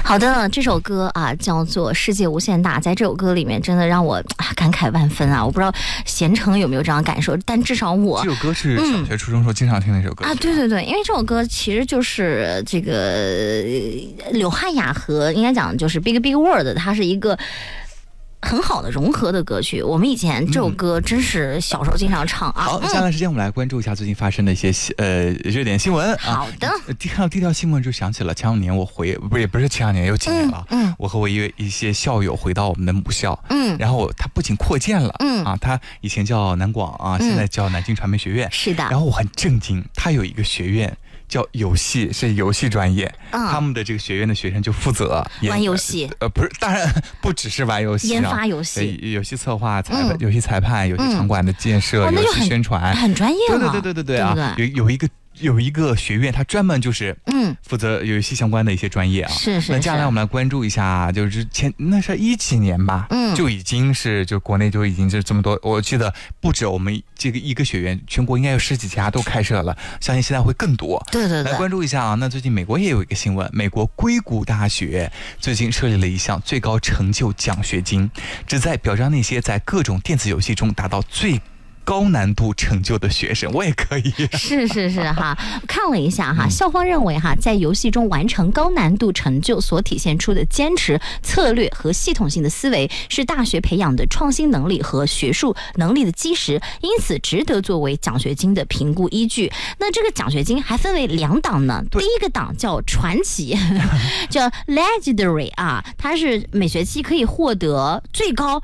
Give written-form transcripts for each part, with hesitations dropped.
好的，这首歌啊叫做《世界无限大》，在这首歌里面真的让我感慨万分啊！我不知道贤成有没有这样的感受，但至少我这首歌是小学初中时候经常听的一首歌啊，对对对，因为这首歌其实就是这个柳汉雅和应该讲就是 Big Big World， 它是一个很好的融合的歌曲。我们以前这首歌真是小时候经常唱啊。 好，下段时间我们来关注一下最近发生的一些热点新闻啊。 好的， 看到第一条新闻就想起了前两年不是前两年，有几年了。我和我一些校友回到我们的母校，然后他不仅扩建了，他以前叫南广啊，现在叫南京传媒学院。 是的。 然后我很震惊，他有一个学院叫游戏，是游戏专业，他们的这个学院的学生就负责玩游戏， 不是，当然不只是玩游戏， 研发游戏， 游戏策划、游戏裁判、游戏场馆的建设、游戏宣传， 很专业了。 对啊，有一个学院，它专门就是负责游戏相关的一些专业啊。 是。 那接下来我们来关注一下，就是那是10几年吧，就已经是就国内就已经是这么多，我记得不止我们这个一个学院，全国应该有10几家都开设了，相信现在会更多。 对。 来关注一下啊，那最近美国也有一个新闻，美国硅谷大学最近设立了一项最高成就奖学金，旨在表彰那些在各种电子游戏中达到最高难度成就的学生。我也可以。 是哈，看了一下哈，校方认为哈，在游戏中完成高难度成就所体现出的坚持、策略和系统性的思维，是大学培养的创新能力和学术能力的基石，因此值得作为奖学金的评估依据。那这个奖学金还分为2档呢，第一个档叫传奇，叫 Legendary 啊，它是每学期可以获得最高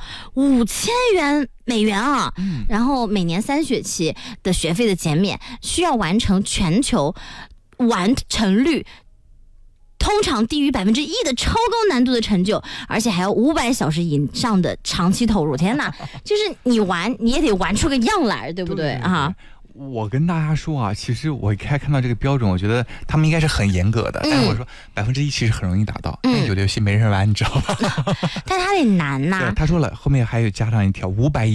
$5000啊，然后每年3学期的学费的减免，需要完成全球完成率通常低于1%的超高难度的成就，而且还要500小时以上的长期投入。天哪，就是你玩你也得玩出个样来，对不对啊？ 我跟大家说啊，其实我一看到这个标准，我觉得他们应该是很严格的。但是我说1%其实很容易达到，因为有的游戏没人玩，你知道吧？ 但它得难呐。 对，他说了，后面还有加上一条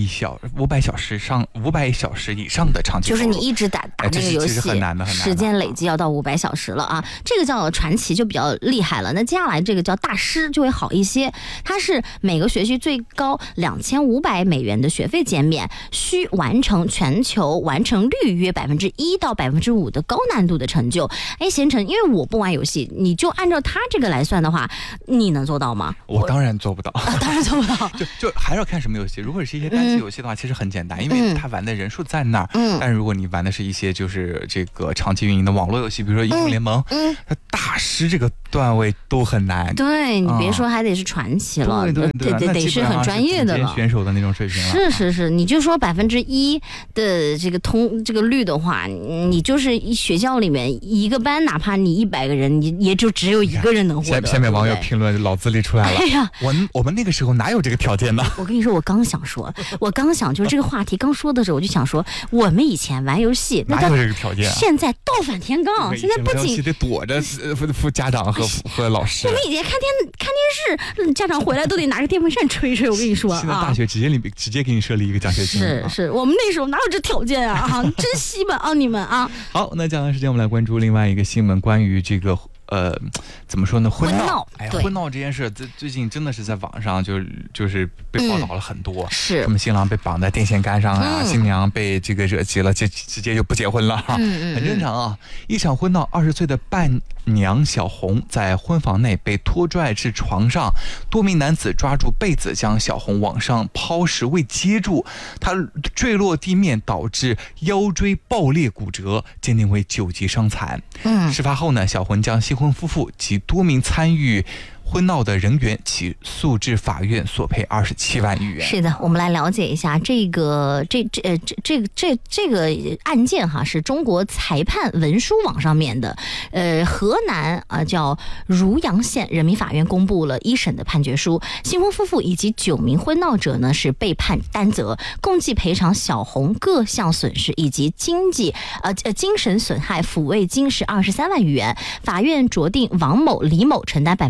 500小时以上的长期投入， 就是你一直打那个游戏， 其实很难的， 时间累积要到500小时了啊。这个叫传奇就比较厉害了。那接下来这个叫大师就会好一些，它是每个学期最高$2500的学费减免，需完成全球完成率约1%到5%的高难度的成就。哎，贤成，因为我不玩游戏，你就按照他这个来算的话，你能做到吗？ 我当然做不到， 当然做不到。 就还是要看什么游戏。如果是一些单机游戏的话，其实很简单，因为他玩的人数在那儿。但是如果你玩的是一些就是这个长期运营的网络游戏，比如说英雄联盟，它大师这个段位都很难。 对，你别说还得是传奇了，得是很专业的了， 选手的那种水平了。 是，你就说1%的这个率的话，你就是学校里面一个班，哪怕你100个人，你也就只有1个人能获得。 下面网友评论脑子里出来了。 哎呀， 我们那个时候哪有这个条件呢？ 我跟你说，我刚想就是这个话题刚说的时候，我就想说，我们以前玩游戏哪有这个条件？ 现在倒反天罡，现在不仅得躲着家长和老师。 我们以前看电视，家长回来都得拿个电风扇吹。我跟你说， 现在大学直接给你设立一个奖学金。 是，我们那时候哪有这条件啊？珍惜吧啊，你们啊！ 好，那这段时间我们来关注另外一个新闻，关于这个怎么说呢？婚闹。婚闹这件事，最近真的是在网上就是被报道了很多。 是， 他们新郎被绑在电线杆上啊，新娘被这个惹急了，直接就不结婚了。很正常啊。一场婚闹，20岁的伴娘小红在婚房内被拖拽至床上，多名男子抓住被子将小红往上抛时未接住，她坠落地面，导致腰椎爆裂骨折，鉴定为9级伤残。事发后呢，小红将新婚夫妇及多名参与婚闹的人员起诉至法院，索赔27万余元。 是的，我们来了解一下这个案件哈，是中国裁判文书网上面的。河南叫汝阳县人民法院公布了1审的判决书，新婚夫妇以及9名婚闹者呢是被判担责，共计赔偿小红各项损失以及精神损害抚慰金是23万余元。法院酌定王某、李某承担40%。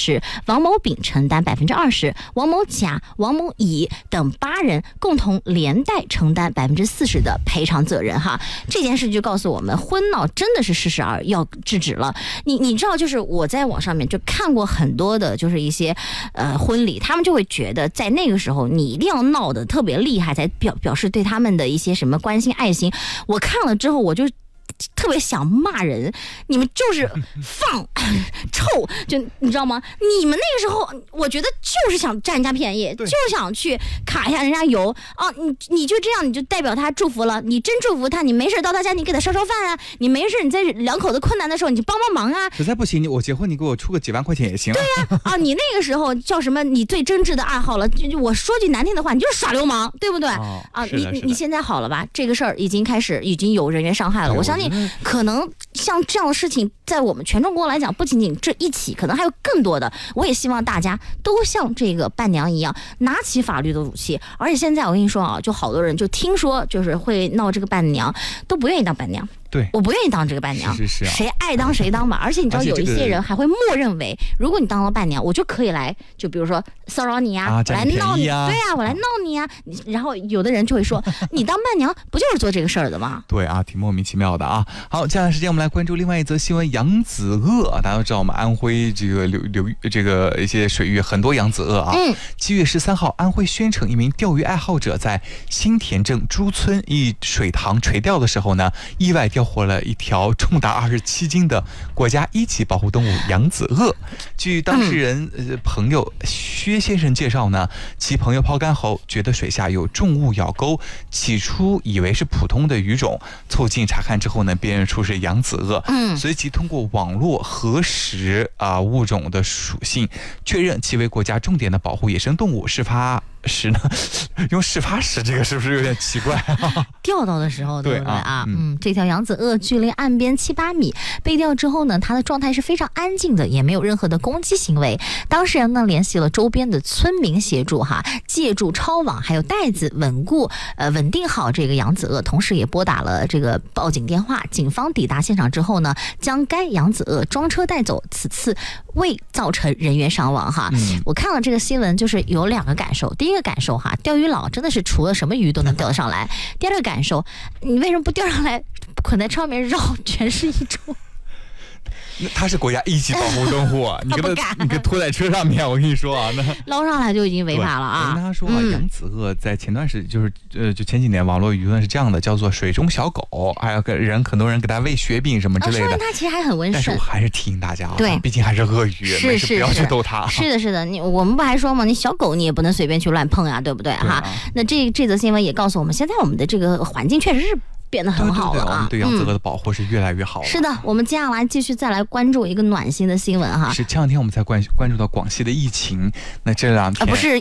是王某丙承担20%，王某甲、王某乙等8人共同连带承担40%的赔偿责任哈。这件事就告诉我们，婚闹真的是适时而要制止了。你知道，就是我在网上面就看过很多的，就是一些婚礼，他们就会觉得在那个时候你一定要闹得特别厉害，才表示对他们的一些什么关心爱心。我看了之后，我就特别想骂人，你们就是放臭，就你知道吗？你们那个时候，我觉得就是想占人家便宜，就想去卡一下人家油啊！你就这样，你就代表他祝福了，你真祝福他，你没事到他家，你给他烧饭啊，你没事你在两口子困难的时候，你就帮忙啊。 实在不行，我结婚，你给我出个几万块钱也行。 对呀，啊，你那个时候叫什么？你最真挚的爱好了，我说句难听的话，你就是耍流氓，对不对？你现在好了吧？这个事儿已经有人员伤害了，我相信。可能像这样的事情，在我们全中国来讲，不仅仅这一起，可能还有更多的。我也希望大家都像这个伴娘一样，拿起法律的武器。而且现在我跟你说啊，就好多人就听说就是会闹这个伴娘，都不愿意当伴娘。 对， 我不愿意当这个伴娘， 是谁爱当谁当吧。而且你知道，有一些人还会默认为，如果你当了伴娘，我就可以来，就比如说骚扰你啊，我来闹你，对啊，我来闹你啊。然后有的人就会说，你当伴娘不就是做这个事儿的吗？ 对啊，挺莫名其妙的啊。好，接下来时间我们来关注另外一则新闻：扬子鳄。大家都知道，我们安徽这个这个一些水域很多扬子鳄啊。7月13号，安徽宣城一名钓鱼爱好者在新田镇朱村一水塘垂钓的时候呢，意外钓获了一条重达27斤的国家1级保护动物扬子鳄。据当事人朋友薛先生介绍呢，其朋友抛竿后觉得水下有重物咬钩，起初以为是普通的鱼种，凑近查看之后呢，辨认出是扬子鳄。随即通过网络核实物种的属性，确认其为国家重点的保护野生动物。事发时呢，用事发时这个是不是有点奇怪钓到的时候，对不对啊？这条扬子鳄距离岸边7、8米，被钓之后呢，它的状态是非常安静的，也没有任何的攻击行为。当事人呢联系了周边的村民协助借助抄网还有袋子稳定好这个扬子鳄，同时也拨打了这个报警电话。警方抵达现场之后呢，将该扬子鳄装车带走，此次未造成人员伤亡我看了这个新闻，就是有2个感受。第一个感受钓鱼佬真的是除了什么鱼都能钓得上来。第二个感受，你为什么不钓上来捆在车上面绕全是一周？ 它是国家1级保护动物啊！你给它拖在车上面，我跟你说啊，那捞上来就已经违法了啊！ 我跟他说扬子鳄在前段时间就前几年网络舆论是这样的，叫做水中小狗，还有很多人给它喂雪饼什么之类的。 说明它其实还很温顺。 但是我还是提醒大家对， 毕竟还是鳄鱼，没事不要去逗它。 是的，我们不还说吗？你小狗你也不能随便去乱碰呀，对不对那这则新闻也告诉我们，现在我们的这个环境确实是变得很好了我们对扬子鳄的保护是越来越好了。 是的，我们接下来继续再来关注一个暖心的新闻是前2天我们才关注到广西的疫情，那这2天不是